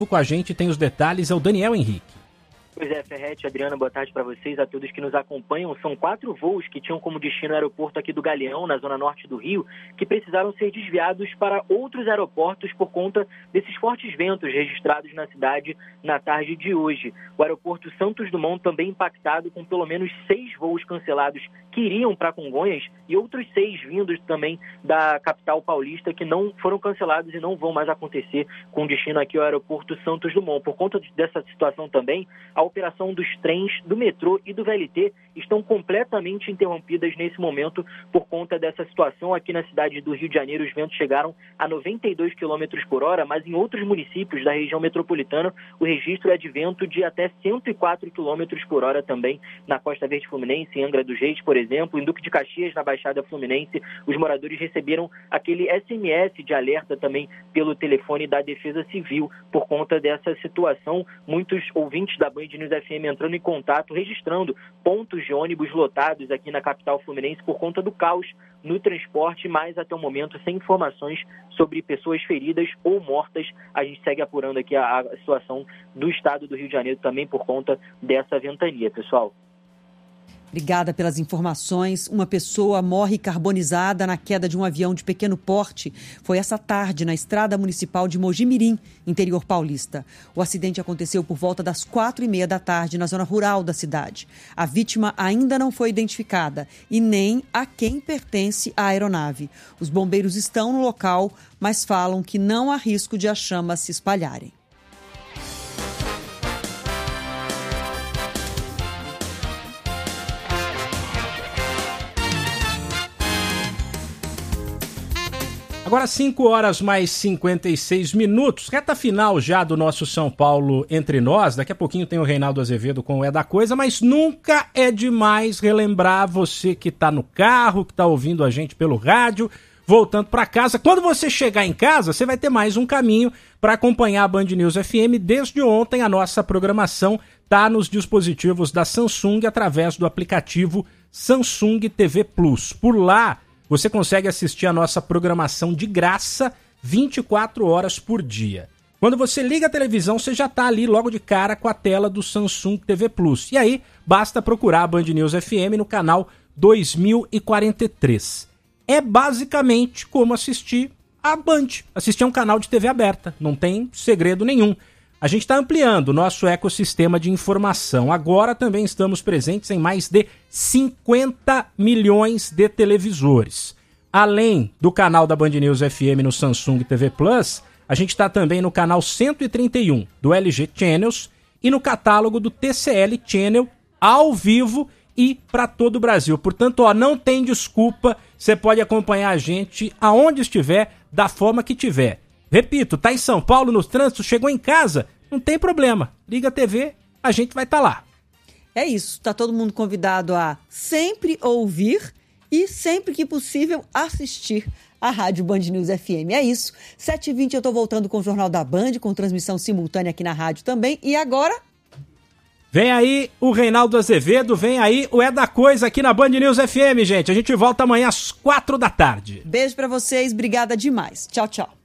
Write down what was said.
Com a gente tem os detalhes, é o Daniel Henrique. Pois é, Ferretti, Adriana, boa tarde para vocês, a todos que nos acompanham. São 4 voos que tinham como destino o aeroporto aqui do Galeão, na zona norte do Rio, que precisaram ser desviados para outros aeroportos por conta desses fortes ventos registrados na cidade na tarde de hoje. O aeroporto Santos Dumont também impactado, com pelo menos 6 voos cancelados que iriam para Congonhas e outros 6 vindos também da capital paulista que não foram cancelados e não vão mais acontecer com destino aqui ao aeroporto Santos Dumont. Por conta dessa situação também, a operação dos trens do metrô e do VLT estão completamente interrompidas nesse momento por conta dessa situação. Aqui na cidade do Rio de Janeiro, os ventos chegaram a 92 km por hora, mas em outros municípios da região metropolitana, o registro é de vento de até 104 km por hora também na Costa Verde Fluminense, em Angra dos Reis, por exemplo, em Duque de Caxias, na Baixada Fluminense. Os moradores receberam aquele SMS de alerta também pelo telefone da Defesa Civil por conta dessa situação. Muitos ouvintes da Band News FM entrando em contato, registrando pontos de ônibus lotados aqui na capital fluminense por conta do caos no transporte, mas até o momento sem informações sobre pessoas feridas ou mortas. A gente segue apurando aqui a situação do estado do Rio de Janeiro também por conta dessa ventania, pessoal. Obrigada pelas informações. Uma pessoa morre carbonizada na queda de um avião de pequeno porte. Foi essa tarde na estrada municipal de Mojimirim, interior paulista. O acidente aconteceu por volta das 4h30 da tarde na zona rural da cidade. A vítima ainda não foi identificada e nem a quem pertence a aeronave. Os bombeiros estão no local, mas falam que não há risco de as chamas se espalharem. Agora 5 horas mais 56 minutos, reta final já do nosso São Paulo Entre Nós. Daqui a pouquinho tem o Reinaldo Azevedo com o É da Coisa, mas nunca é demais relembrar você que está no carro, que está ouvindo a gente pelo rádio, voltando para casa. Quando você chegar em casa, você vai ter mais um caminho para acompanhar a Band News FM. Desde ontem a nossa programação está nos dispositivos da Samsung através do aplicativo Samsung TV Plus. Por lá, você consegue assistir a nossa programação de graça 24 horas por dia. Quando você liga a televisão, você já está ali logo de cara com a tela do Samsung TV Plus. E aí, basta procurar a Band News FM no canal 2043. É basicamente como assistir a Band, assistir a um canal de TV aberta. Não tem segredo nenhum. A gente está ampliando o nosso ecossistema de informação. Agora também estamos presentes em mais de 50 milhões de televisores. Além do canal da Band News FM no Samsung TV Plus, a gente está também no canal 131 do LG Channels e no catálogo do TCL Channel ao vivo e para todo o Brasil. Portanto, não tem desculpa, você pode acompanhar a gente aonde estiver, da forma que tiver. Repito, tá em São Paulo, no trânsito, chegou em casa, não tem problema. Liga a TV, a gente vai estar lá. É isso, tá todo mundo convidado a sempre ouvir e sempre que possível assistir a Rádio Band News FM. É isso, 7h20 eu tô voltando com o Jornal da Band, com transmissão simultânea aqui na rádio também. E agora? Vem aí o Reinaldo Azevedo, vem aí o É da Coisa aqui na Band News FM, gente. A gente volta amanhã às 4 da tarde. Beijo pra vocês, obrigada demais. Tchau, tchau.